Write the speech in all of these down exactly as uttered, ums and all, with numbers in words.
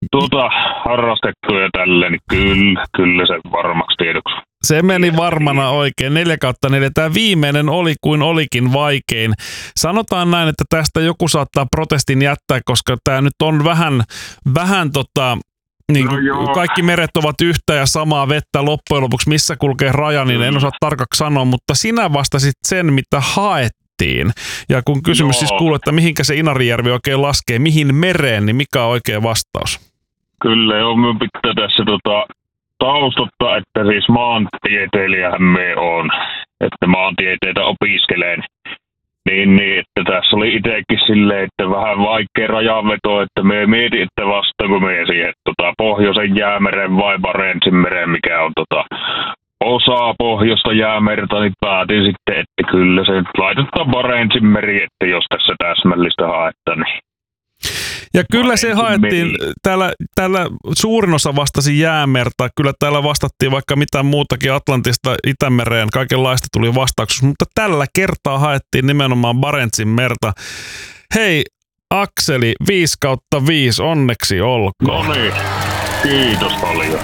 tuota harrastettu ja tälleen, niin kyllä, kyllä se varmaksi tiedoksi. Se meni varmana oikein. neljä kautta neljä. Tämä viimeinen oli kuin olikin vaikein. Sanotaan näin, että tästä joku saattaa protestin jättää, koska tämä nyt on vähän, vähän tota, niin no kaikki meret ovat yhtä ja samaa vettä loppujen lopuksi. Missä kulkee raja, niin en osaa tarkaksi sanoa, mutta sinä vastasit sen, mitä haettiin. Ja kun kysymys joo. siis kuuluu, että mihinkä se Inarijärvi oikein laskee, mihin mereen, niin mikä on oikea vastaus? Kyllä, joo, minun pitää tässä tota, taustottaa, että siis maantieteilijähän me on, että maantieteitä opiskelen. Niin, niin, että tässä oli itsekin silleen, että vähän vaikea rajanveto, että me mietin, että vastaanko me siihen tota, Pohjoisen jäämeren vai Barentsinmeren, mikä on tota, osa Pohjoista jäämerta, niin päätin sitten, että kyllä se laitetaan Barentsinmeri, että jos tässä täsmällistä haetaan, niin ja kyllä se haettiin, täällä, täällä suurin osa vastasi jäämerta, kyllä täällä vastattiin vaikka mitään muutakin Atlantista Itämereen, kaikenlaista tuli vastauksessa, mutta tällä kertaa haettiin nimenomaan Barentsin merta. Hei Akseli, viisi kautta viisi, onneksi olkoon. No niin, kiitos paljon.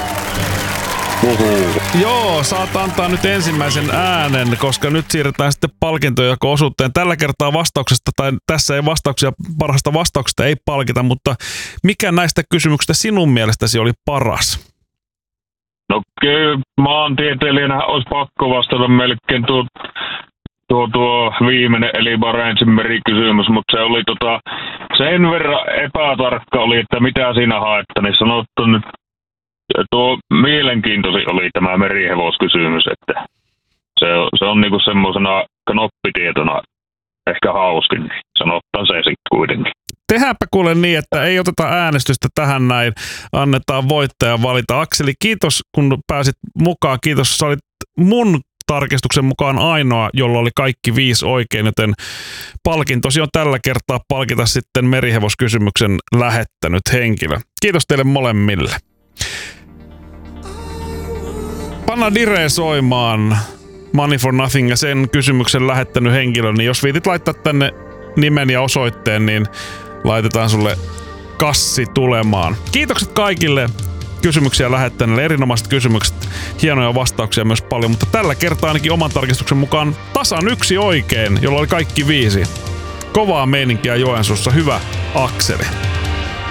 Uhu. Joo, saat antaa nyt ensimmäisen äänen, koska nyt siirretään sitten palkintojako-osuuteen. Tällä kertaa vastauksesta, tai tässä ei vastauksia, parhaasta vastauksesta ei palkita, mutta mikä näistä kysymyksistä sinun mielestäsi oli paras? No kyllä, maantieteilijänä olisi pakko vastata melkein tuo, tuo, tuo viimeinen, eli Barentsinmeri kysymys, mutta se oli tota, sen verran epätarkka oli, että mitä siinä haetta, niin sanottu nyt, tuo mielenkiintoisin oli tämä merihevoskysymys, että se, se on niinku semmoisena knoppitietona ehkä hauskin, niin sanottaan se sitten kuitenkin. Tehdäänpä kuule niin, että ei oteta äänestystä tähän näin, annetaan voittaja valita. Akseli, kiitos kun pääsit mukaan, kiitos, sä olit mun tarkistuksen mukaan ainoa, jolla oli kaikki viisi oikein, joten palkintosi on tällä kertaa palkita sitten merihevoskysymyksen lähettänyt henkilö. Kiitos teille molemmille. Panna Dire soimaan Money for Nothing ja sen kysymyksen lähettänyt henkilö, niin jos viitit laittaa tänne nimen ja osoitteen, niin laitetaan sulle kassi tulemaan. Kiitokset kaikille kysymyksiä lähettäneille, erinomaiset kysymykset, hienoja vastauksia myös paljon, mutta tällä kertaa ainakin oman tarkistuksen mukaan tasan yksi oikein, jolla oli kaikki viisi. Kovaa meininkiä Joensuussa, hyvä Akseli.